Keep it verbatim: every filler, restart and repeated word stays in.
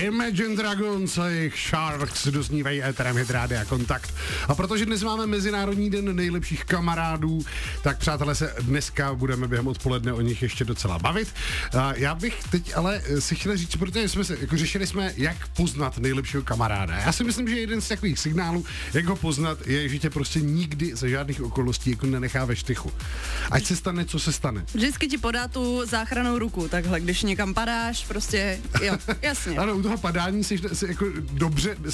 Imagine Dragons a jejich Sharks doznívají éterem Hit Rádia Kontakt. A protože dnes máme Mezinárodní den nejlepších kamarádů, tak přátelé se dneska budeme během odpoledne o nich ještě docela bavit. A já bych teď ale si chtěl říct, protože jsme se, jako řešili jsme, jak poznat nejlepšího kamaráda. Já si myslím, že jeden z takových signálů, jak ho poznat, je, že tě prostě nikdy za žádných okolností jako nenechá ve štychu. Ať se stane, co se stane. Vždycky ti podá tu záchrannou ruku, takhle, když někam padáš, prostě, jo, jasně. Ano, u toho padání jsi, jsi jako dobře,